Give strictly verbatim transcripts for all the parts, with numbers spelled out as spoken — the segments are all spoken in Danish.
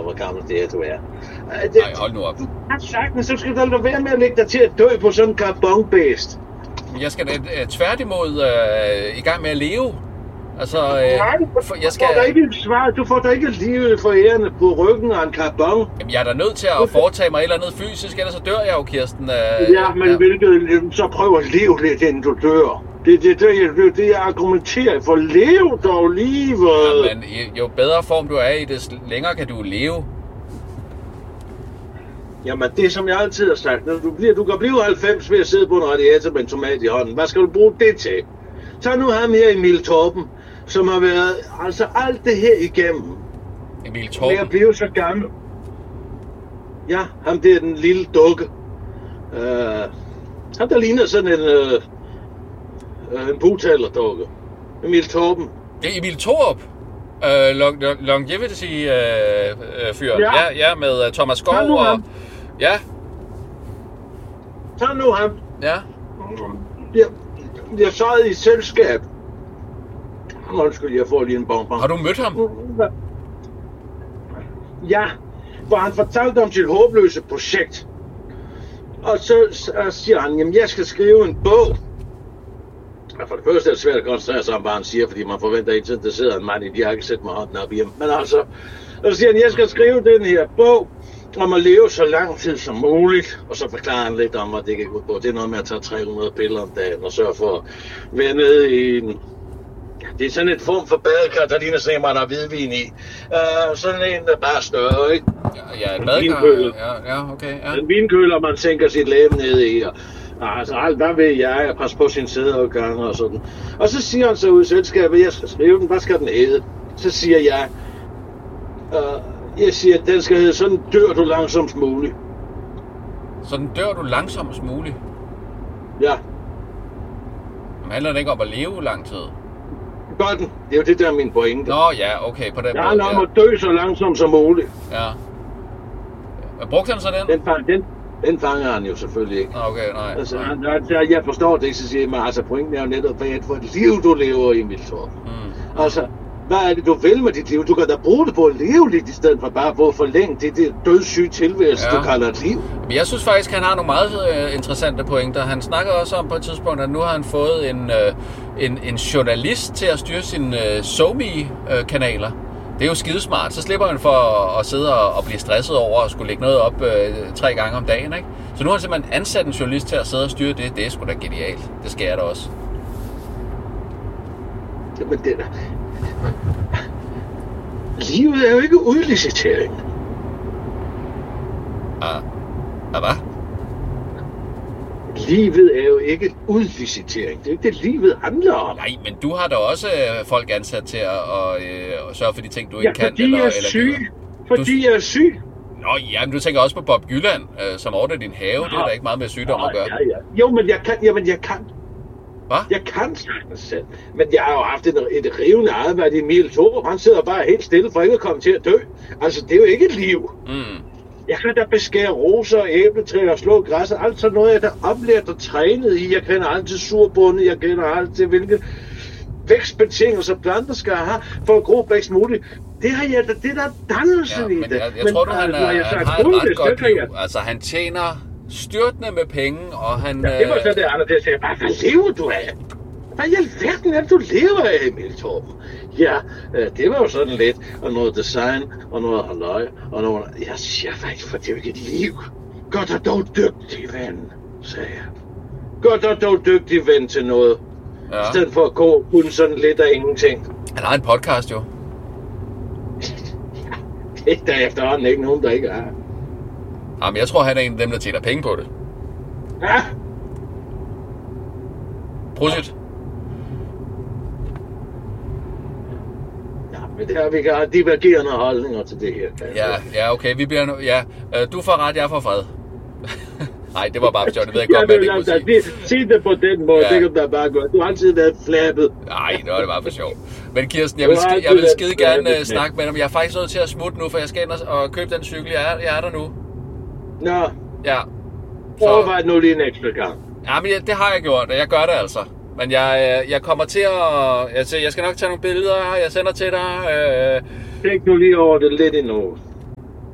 hvor gammel det er, du er. Det, Nej, hold nu op. Du har sagt, så skal du da være med at lægge dig til at dø på sådan en carbonbæst. Jeg skal da tværtimod øh, i gang med at leve. Altså, øh, Nej, du, for, jeg skal... får da ikke svar. Du får da ikke livet forærende på ryggen af en karbon. Jamen, jeg er da nødt til at foretage mig et eller andet fysisk, ellers så dør jeg jo, Kirsten. Øh, ja, men ja. Hvilket, så prøv at leve lidt, inden du dør. Det er det, det, det, det, jeg argumenterer for. Lev dog livet. Ja, men jo bedre form du er i, des længere kan du leve. Jamen, det som jeg altid har sagt, når du, bliver, du kan blive halvfems ved at sidde på en radiator med en tomat i hånden. Hvad skal du bruge det til? Tag nu ham her, Emil Torben, som har været altså alt det her igennem. Emil Torben? Med at blive så gammel. Ja, ham der den lille dukke. Uh, ham der ligner sådan en, uh, en butalerdukke. Emil Torben. Det er Emil Thorup? Uh, long, longevity-fyr. Uh, uh, ja. ja, ja, med uh, Thomas Skov og... Ham. Ja. Tag nu ham. Ja. Jeg, jeg sad i et selskab. Undskyld, jeg får lige en bonbon. Har du mødt ham? Ja, hvor han fortalte om sit håbløse projekt. Og så, så siger han, jamen jeg skal skrive en bog. For det første er det svært at koncentrere sig om, hvad han siger, fordi man forventer ikke, at der sidder en mand i de ikke sætte mig hånden op i ham. Men altså, så siger han, jeg skal skrive den her bog om at leve så lang tid som muligt. Og så forklarer han lidt om, hvad det kan gå på. Det er noget med at tage tre hundrede piller om dagen og sørge for at være nede i en... Det er sådan et form for badekar, der ligner sådan en, man har hvidvin i. Uh, sådan en, der bare større, ikke? Ja, ja en badekar. Ja, ja, okay. Ja. En vinkøler, man tænker sit læbe ned i. Og, altså, alt, hvad ved jeg? At passe på sin sædeovergang og sådan. Og så siger han så ud i selskabet, jeg skal skrive den. Hvad skal den hedde? Så siger jeg, uh, jeg siger, at den skal hedde, sådan dør du langsomt muligt. Sådan dør du langsomt muligt? Ja. Men handler det ikke om at leve lang tid? Gør den. Det er jo det, der er min pointe. Nå ja, okay, på den måde. Ja, han om at dø så langsomt som muligt. Ja. Brugte han så den? Den, fang, den, den fanger han jo selvfølgelig ikke. Okay, nej. Altså, nej. Han, jeg, jeg forstår det ikke, så siger jeg, altså pointen er jo netop, hvad er det for et liv, du lever i, Emil Torben? Mm. Altså, hvad er det, du vil med dit liv? Du kan da bruge det på at leve lidt, i stedet for bare på at forlænge det, det dødssyge tilværelse, ja. Du kalder et liv. Men jeg synes faktisk, han har nogle meget uh, interessante pointer. Han snakker også om på et tidspunkt, at nu har han fået en, uh, en, en journalist til at styre sine uh, SoMe-kanaler. Det er jo skidesmart. Så slipper man for at, at sidde og, og blive stresset over at skulle lægge noget op uh, tre gange om dagen, ikke? Så nu har han simpelthen ansat en journalist til at sidde og styre det. Det er sgu da genialt. Det skal jeg da også. Jamen det der... Livet er jo ikke udlicitering. Ah, ah hvad? Livet er jo ikke udlicitering. Det er ikke det, livet handler om. Nej, men du har da også folk ansat til at, at, at, at sørge for de ting, du ikke ja, kan. Fordi jeg er syg. Fordi jeg er syg. Nå ja, men du tænker også på Bob Jylland, som ordner din have. Nå, det er da ikke meget med sygdom at gøre. Ja, ja. Jo, men jeg kan. Jamen, jeg kan. Hvad? Jeg kan sagtens selv. Men jeg har jo haft et, et rivende arbejde i Emil Thorup. Han sidder bare helt stille for ikke at komme til at dø. Altså, det er jo ikke et liv. Mm. Jeg kan da beskære roser og æbletræer og slå græsset. Alt sådan noget, jeg der oplært og trænet i. Jeg kender alt til surbundet. Jeg kender alt til, hvilke vækstbetingelser planter skal have for at gro bedst muligt. Det har jeg da, det der dannelsen ja, i men det. Jeg, jeg men, tror, du, han, er, han har et ret godt liv. Jeg... Altså, han tjener styrtende med penge, og han... Ja, det var så det andet, der sagde, hvad lever du af? Hvad i alverden er det, du lever af, Emil Torben? Ja, det var jo sådan lidt, og noget design, og noget halløj, og noget... Jeg siger faktisk, for det er jo ikke et liv. Godt og dog dygtig ven, sagde jeg. Godt og dog dygtig ven til noget. Ja. I stedet for at gå kun sådan lidt af ingenting. Han har en podcast jo. Det er der efterhånden ikke nogen, der ikke har. Jamen, jeg tror, han er en af dem, der tjener penge på det. Ja. Prosit. Ja, men det her, vi kan have divergerende holdninger til det her. Ja, ja, okay, vi bliver nu... Ja, du får ret, jeg får fred. Nej, det var bare sjovt, det ved jeg godt, hvad det kunne sige. Sig det på den måde, ja. Det kan du da bare gøre. Du har altid været flappet. Nej, det var det bare for sjovt. Men Kirsten, jeg vil, skide, jeg vil skide gerne uh, snakke med dig, men jeg er faktisk nødt til at smutte nu, for jeg skal ind og, og købe den cykel. Jeg er, jeg er der nu. Nå. Ja. Så... Overvej nu lige en ekstra gang. Ja, men jeg, det har jeg gjort, og jeg gør det altså. Men jeg, jeg kommer til at... Jeg, jeg skal nok tage nogle billeder, jeg sender til dig. Øh... Tænk nu lige over det lidt endnu.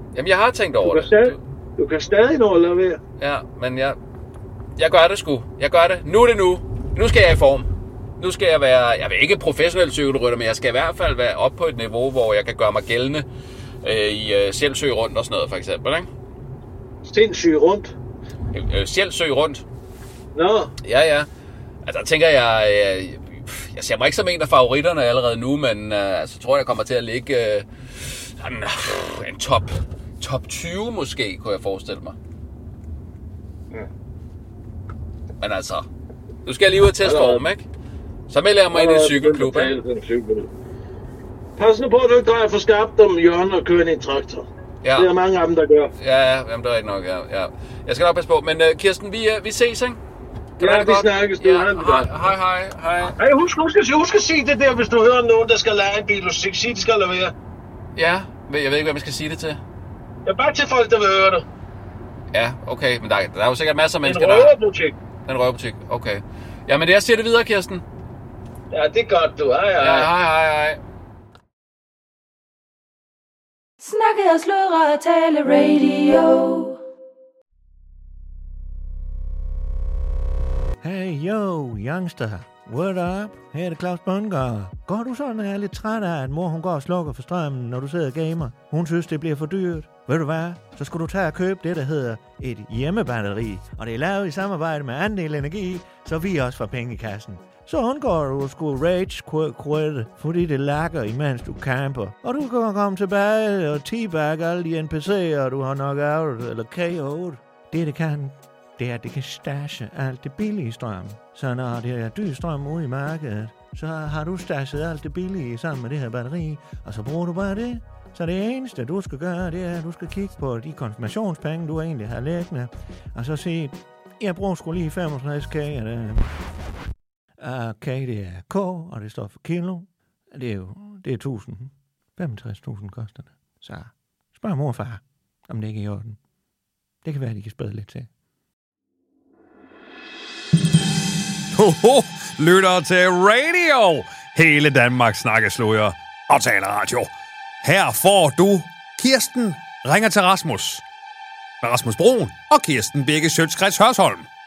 Jamen, jeg har tænkt over du kan det. Stadig, du kan stadig nå at lade være. Ja, men jeg, jeg gør det sgu. Jeg gør det. Nu er det nu. Nu skal jeg i form. Nu skal jeg være, jeg vil ikke professionel cykelrytter, men jeg skal i hvert fald være op på et niveau, hvor jeg kan gøre mig gældende øh, i øh, Sjælsø rundt og sådan noget, for eksempel, ikke? Sindssyg rundt. Øh, Sjælsø rundt. Nå. Ja, ja. Altså, der tænker jeg, jeg, jeg ser mig ikke som en af favoritterne allerede nu, men øh, altså, tror jeg, jeg kommer til at ligge øh, sådan, øh, en top, top tyve måske, kunne jeg forestille mig. Ja. Men altså, nu skal jeg lige ud og teste form, ikke? Så melder jeg mig ind i en cykelklub, ikke? Pas nu på, at du ikke drejer for skarpt om hjørnet og kører ind i en traktor. Ja. Det er mange af dem, der gør. Ja, ja, jamen, det er ikke nok, ja, ja. Jeg skal nok passe på, men uh, Kirsten, vi, uh, vi ses, ikke? Kan ja, vi snakkes. Ja, hej, hej, hej, hej. Hey, husk, husk, husk, husk at sige det der, hvis du hører nogen, der skal lade en bil, og sig, de skal lade være. Ja, jeg ved ikke, hvad man skal sige det til. Ja, bare til folk, der vil høre det. Ja, okay, men der, der er jo sikkert masser af mennesker, der... En røverbutik. En røverbutik, okay. Ja, men det jeg siger det videre, Kirsten. Ja, det er godt, du. Hej, hej. Ja, hej, hej, hej. Snakke og sludre og tale radio. Hey yo, youngster. What up? Her er det Claus Bundgaard. Går du sådan og er lidt træt af, at mor hun går og slukker for strømmen, når du sidder og gamer? Hun synes, det bliver for dyrt. Ved du hvad? Så skal du tage og købe det, der hedder et hjemmebatteri. Og det er lavet i samarbejde med Andel Energi, så vi også får penge i kassen. Så undgår du at skulle rage quit, fordi det lakker, imens du camper. Og du kan komme tilbage og teabag alle de N P C'er, du har nok out eller K O'd. Det, det kan, det er, at det kan stashe alt det billige strøm. Så når det er dyr strøm ude i markedet, så har du stashet alt det billige sammen med det her batteri, og så bruger du bare det. Så det eneste, du skal gøre, det er, at du skal kigge på de konfirmationspenge, du egentlig har liggende, og så sige, jeg bruger sgu lige femogtres K af det. K, det er K, og det står for kilo. Det er jo, det er tusind. femogtres tusind koster det. Så spørg mor og far, om det ikke er i orden. Det kan være, at de kan spæde lidt til. Hoho, lytter til radio. Hele Danmark snakkesludder og taler radio. Her får du Kirsten ringer til Rasmus. Med Rasmus Broen og Kirsten Birke Sjøtskreds Hørsholm.